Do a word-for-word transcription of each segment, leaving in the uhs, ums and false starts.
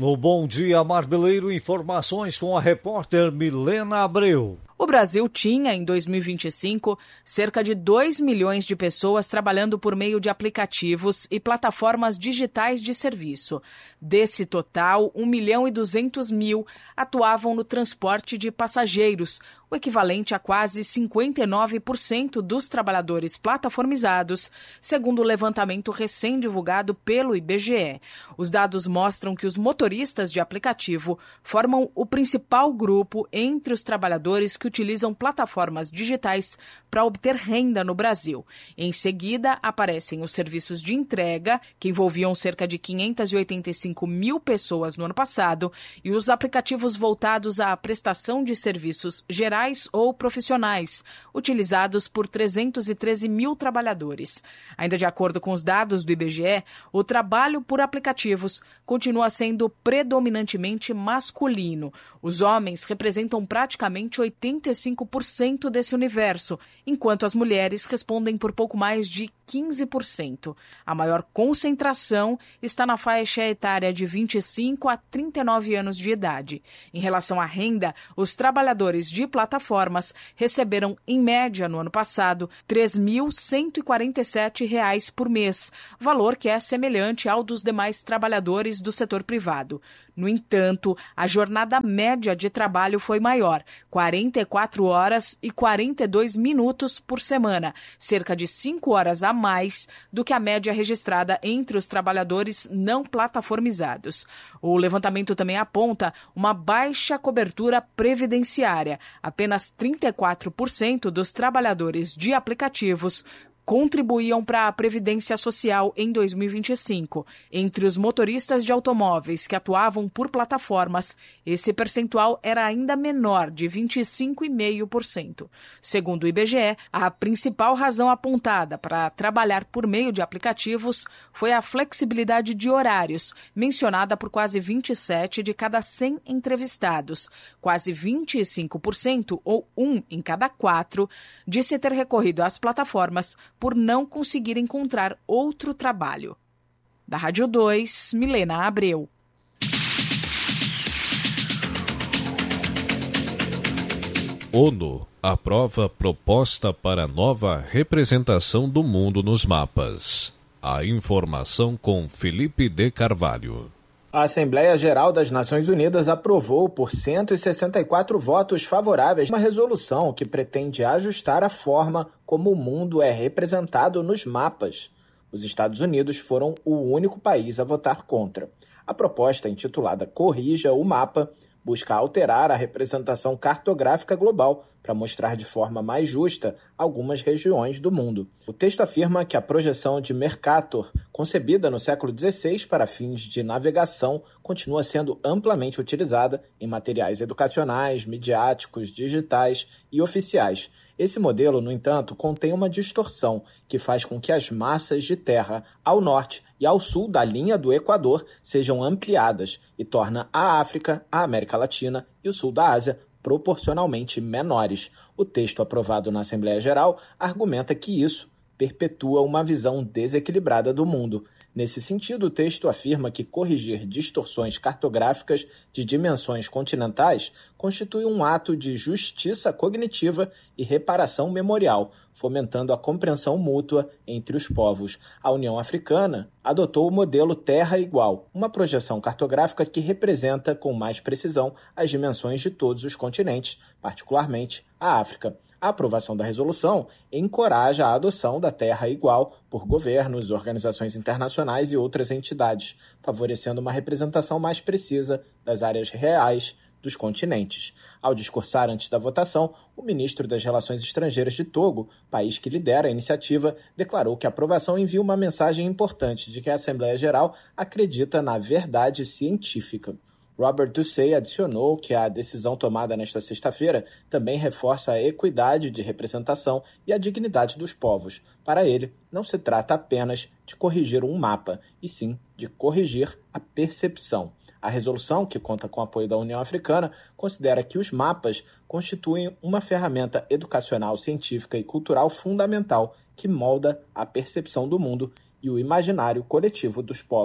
No Bom Dia Marmeleiro, informações com a repórter Milena Abreu. O Brasil tinha, em dois mil e vinte e cinco, cerca de dois milhões de pessoas trabalhando por meio de aplicativos e plataformas digitais de serviço. Desse total, um milhão e duzentos mil atuavam no transporte de passageiros, o equivalente a quase cinquenta e nove por cento dos trabalhadores plataformizados, segundo o levantamento recém-divulgado pelo I B G E. Os dados mostram que os motoristas de aplicativo formam o principal grupo entre os trabalhadores que utilizam plataformas digitais para obter renda no Brasil. Em seguida, aparecem os serviços de entrega, que envolviam cerca de quinhentas e oitenta e cinco mil pessoas no ano passado, e os aplicativos voltados à prestação de serviços gerais ou profissionais, utilizados por trezentos e treze mil trabalhadores. Ainda de acordo com os dados do I B G E, o trabalho por aplicativos continua sendo predominantemente masculino. Os homens representam praticamente oitenta e cinco por cento desse universo, enquanto as mulheres respondem por pouco mais de quinze por cento. A maior concentração está na faixa etária de vinte e cinco a trinta e nove anos de idade. Em relação à renda, os trabalhadores de plataformas receberam, em média, no ano passado, três mil cento e quarenta e sete reais por mês, valor que é semelhante ao dos demais trabalhadores do setor privado. No entanto, a jornada média de trabalho foi maior, quarenta e quatro horas e quarenta e dois minutos por semana, cerca de cinco horas a mais do que a média registrada entre os trabalhadores não plataformizados. O levantamento também aponta uma baixa cobertura previdenciária. Apenas trinta e quatro por cento dos trabalhadores de aplicativos contribuíam para a Previdência Social em dois mil e vinte e cinco. Entre os motoristas de automóveis que atuavam por plataformas, esse percentual era ainda menor, de vinte e cinco vírgula cinco por cento. Segundo o I B G E, a principal razão apontada para trabalhar por meio de aplicativos foi a flexibilidade de horários, mencionada por quase vinte e sete de cada cem entrevistados. Quase vinte e cinco por cento, ou um em cada quatro, disse ter recorrido às plataformas por não conseguir encontrar outro trabalho. Da Rádio dois, Milena Abreu. ONU aprova proposta para nova representação do mundo nos mapas. A informação com Felipe de Carvalho. A Assembleia Geral das Nações Unidas aprovou por cento e sessenta e quatro votos favoráveis uma resolução que pretende ajustar a forma como o mundo é representado nos mapas. Os Estados Unidos foram o único país a votar contra. A proposta, intitulada Corrija o Mapa, busca alterar a representação cartográfica global para mostrar de forma mais justa algumas regiões do mundo. O texto afirma que a projeção de Mercator, concebida no século dezesseis para fins de navegação, continua sendo amplamente utilizada em materiais educacionais, midiáticos, digitais e oficiais. Esse modelo, no entanto, contém uma distorção que faz com que as massas de terra ao norte e ao sul da linha do Equador sejam ampliadas e torna a África, a América Latina e o sul da Ásia proporcionalmente menores. O texto aprovado na Assembleia Geral argumenta que isso perpetua uma visão desequilibrada do mundo. Nesse sentido, o texto afirma que corrigir distorções cartográficas de dimensões continentais constitui um ato de justiça cognitiva e reparação memorial, fomentando a compreensão mútua entre os povos. A União Africana adotou o modelo Terra Igual, uma projeção cartográfica que representa com mais precisão as dimensões de todos os continentes, particularmente a África. A aprovação da resolução encoraja a adoção da Terra Igual por governos, organizações internacionais e outras entidades, favorecendo uma representação mais precisa das áreas reais dos continentes. Ao discursar antes da votação, o ministro das Relações Estrangeiras de Togo, país que lidera a iniciativa, declarou que a aprovação envia uma mensagem importante de que a Assembleia Geral acredita na verdade científica. Robert Ducey adicionou que a decisão tomada nesta sexta-feira também reforça a equidade de representação e a dignidade dos povos. Para ele, não se trata apenas de corrigir um mapa, e sim de corrigir a percepção. A resolução, que conta com o apoio da União Africana, considera que os mapas constituem uma ferramenta educacional, científica e cultural fundamental que molda a percepção do mundo e o imaginário coletivo dos povos.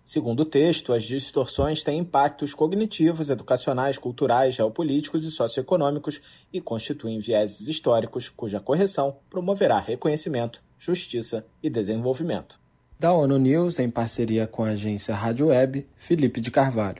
Segundo o texto, as distorções têm impactos cognitivos, educacionais, culturais, geopolíticos e socioeconômicos e constituem vieses históricos cuja correção promoverá reconhecimento, justiça e desenvolvimento. Da ONU News, em parceria com a agência Rádio Web, Felipe de Carvalho.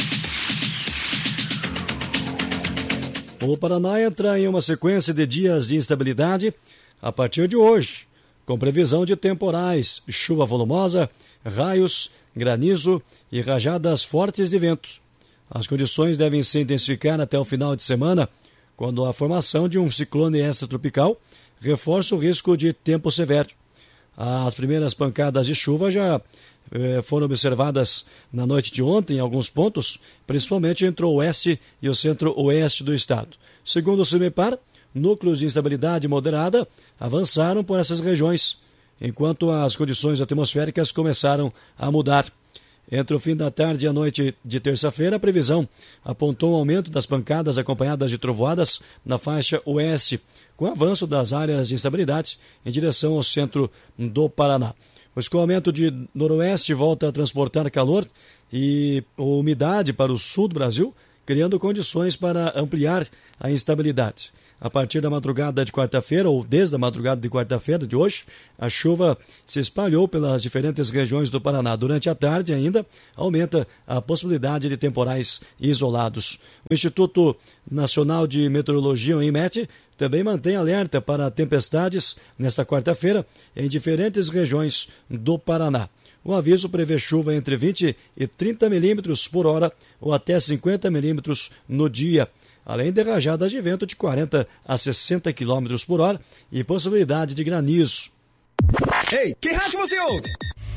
O Paraná entra em uma sequência de dias de instabilidade a partir de hoje, com previsão de temporais, chuva volumosa, raios, granizo e rajadas fortes de vento. As condições devem se intensificar até o final de semana, quando a formação de um ciclone extratropical reforça o risco de tempo severo. As primeiras pancadas de chuva já eh, foram observadas na noite de ontem em alguns pontos, principalmente entre o oeste e o centro-oeste do estado. Segundo o CIMEPAR, núcleos de instabilidade moderada avançaram por essas regiões, enquanto as condições atmosféricas começaram a mudar. Entre o fim da tarde e a noite de terça-feira, a previsão apontou um aumento das pancadas acompanhadas de trovoadas na faixa oeste, com o avanço das áreas de instabilidade em direção ao centro do Paraná. O escoamento de noroeste volta a transportar calor e umidade para o sul do Brasil, criando condições para ampliar a instabilidade. A partir da madrugada de quarta-feira, ou desde a madrugada de quarta-feira de hoje, a chuva se espalhou pelas diferentes regiões do Paraná. Durante a tarde ainda, aumenta a possibilidade de temporais isolados. O Instituto Nacional de Meteorologia, o INMET, também mantém alerta para tempestades nesta quarta-feira em diferentes regiões do Paraná. O aviso prevê chuva entre vinte e trinta milímetros por hora ou até cinquenta milímetros no dia, além de rajadas de vento de quarenta a sessenta quilômetros por hora e possibilidade de granizo. Ei, que rádio você ouve?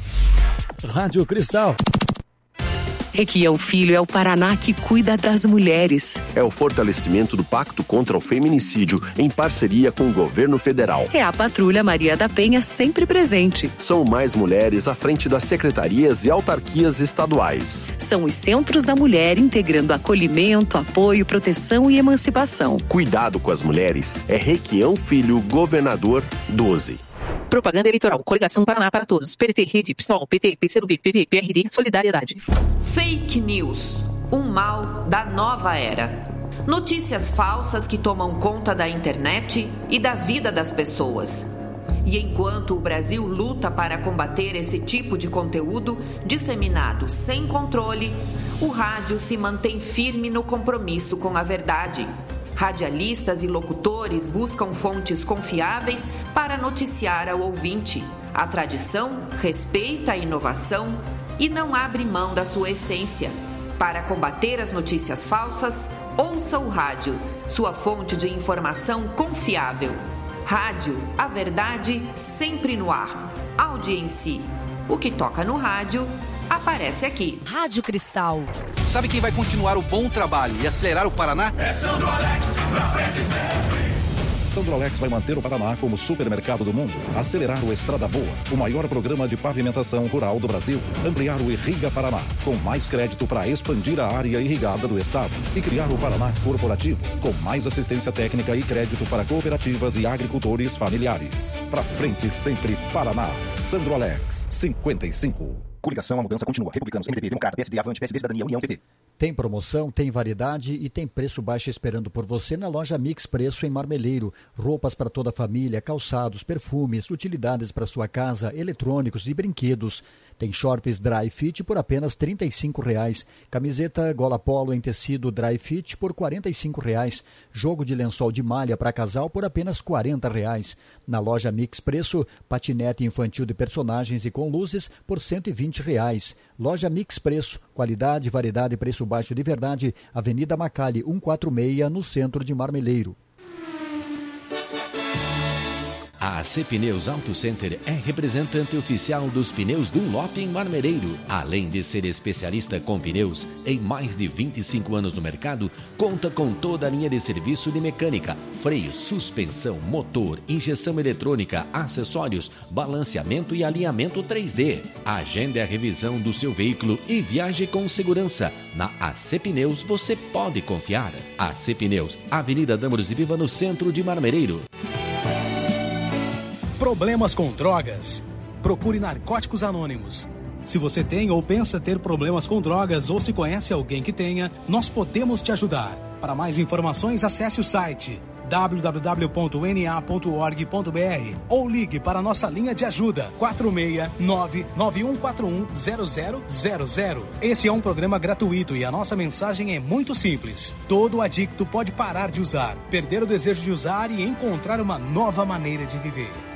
Rádio Cristal. Requião Filho é o Paraná que cuida das mulheres. É o fortalecimento do Pacto contra o Feminicídio em parceria com o governo federal. É a Patrulha Maria da Penha sempre presente. São mais mulheres à frente das secretarias e autarquias estaduais. São os Centros da Mulher integrando acolhimento, apoio, proteção e emancipação. Cuidado com as mulheres é Requião Filho, governador doze. Propaganda eleitoral. Coligação Paraná para Todos. P D T, Rede, PSOL, P T, P C do B, P V, P R D, Solidariedade. Fake News. Um mal da nova era. Notícias falsas que tomam conta da internet e da vida das pessoas. E enquanto o Brasil luta para combater esse tipo de conteúdo disseminado sem controle, o rádio se mantém firme no compromisso com a verdade. Radialistas e locutores buscam fontes confiáveis para noticiar ao ouvinte. A tradição respeita a inovação e não abre mão da sua essência. Para combater as notícias falsas, ouça o rádio, sua fonte de informação confiável. Rádio, a verdade sempre no ar. Audiência. O que toca no rádio aparece aqui. Rádio Cristal. Sabe quem vai continuar o bom trabalho e acelerar o Paraná? É Sandro Alex, pra frente sempre. Sandro Alex vai manter o Paraná como supermercado do mundo, acelerar o Estrada Boa, o maior programa de pavimentação rural do Brasil, ampliar o Irriga Paraná, com mais crédito para expandir a área irrigada do estado e criar o Paraná Corporativo, com mais assistência técnica e crédito para cooperativas e agricultores familiares. Pra frente sempre, Paraná. Sandro Alex, cinquenta e cinco. Coligação, a mudança continua. Republicanos, M D B, Democrata, P S D, Avante, P S D, Cidadania, União, P P. Tem promoção, tem variedade e tem preço baixo esperando por você na loja Mix Preço em Marmeleiro. Roupas para toda a família, calçados, perfumes, utilidades para sua casa, eletrônicos e brinquedos. Tem shorts dry fit por apenas trinta e cinco reais. Camiseta gola polo em tecido dry fit por quarenta e cinco reais. Jogo de lençol de malha para casal por apenas quarenta reais. Na loja Mix Preço, patinete infantil de personagens e com luzes por cento e vinte reais. Loja Mix Preço, qualidade, variedade e preço baixo de verdade. Avenida Macali, cento e quarenta e seis, no centro de Marmeleiro. A A C Pneus Auto Center é representante oficial dos pneus Dunlop em Marmeleiro. Além de ser especialista com pneus, em mais de vinte e cinco anos no mercado, conta com toda a linha de serviço de mecânica, freio, suspensão, motor, injeção eletrônica, acessórios, balanceamento e alinhamento três D. Agende a revisão do seu veículo e viaje com segurança. Na A C Pneus você pode confiar. A C Pneus, Avenida Dâmaros e Viva, no centro de Marmeleiro. Problemas com drogas? Procure Narcóticos Anônimos. Se você tem ou pensa ter problemas com drogas ou se conhece alguém que tenha, nós podemos te ajudar. Para mais informações, acesse o site w w w ponto n a ponto org ponto b r ou ligue para a nossa linha de ajuda quatro seis nove nove um quatro um zero zero zero zero. Esse é um programa gratuito e a nossa mensagem é muito simples. Todo adicto pode parar de usar, perder o desejo de usar e encontrar uma nova maneira de viver.